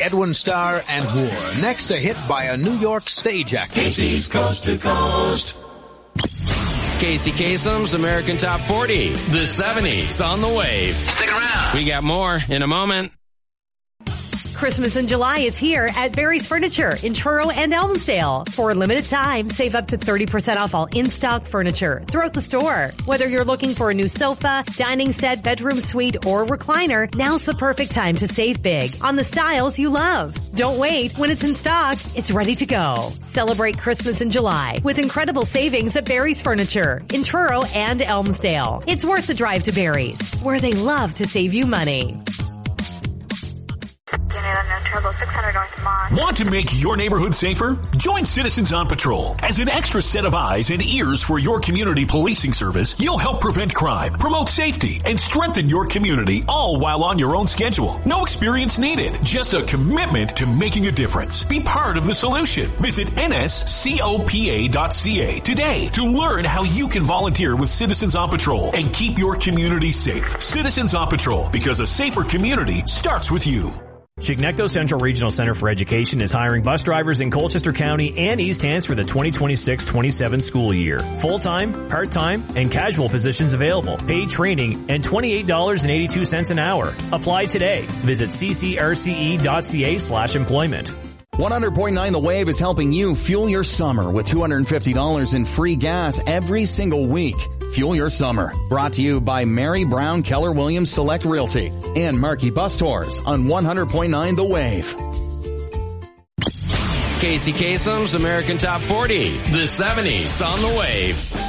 Edwin Starr and more. Next, a hit by a New York stage actor. Casey's Coast to Coast. Casey Kasem's American Top 40, the 70s on the Wave. Stick around. We got more in a moment. Christmas in July is here at Barry's Furniture in Truro and Elmsdale. For a limited time, save up to 30% off all in-stock furniture throughout the store. Whether you're looking for a new sofa, dining set, bedroom suite, or recliner, now's the perfect time to save big on the styles you love. Don't wait. When it's in stock, it's ready to go. Celebrate Christmas in July with incredible savings at Barry's Furniture in Truro and Elmsdale. It's worth the drive to Barry's, where they love to save you money. Want to make your neighborhood safer? Join Citizens on Patrol. As an extra set of eyes and ears for your community policing service, you'll help prevent crime, promote safety, and strengthen your community, all while on your own schedule. No experience needed, just a commitment to making a difference. Be part of the solution. Visit nscopa.ca today to learn how you can volunteer with Citizens on Patrol and keep your community safe. Citizens on Patrol, because a safer community starts with you. Chignecto Central Regional Center for Education is hiring bus drivers in Colchester County and East Hants for the 2026-27 school year. Full-time, part-time, and casual positions available. Paid training and $28.82 an hour. Apply today. Visit ccrce.ca/employment. 100.9 The Wave is helping you fuel your summer with $250 in free gas every single week. Fuel your summer. Brought to you by Mary Brown Keller Williams Select Realty and Marquee Bus Tours on 100.9 The Wave. Casey Kasem's American Top 40, the 70s on the Wave.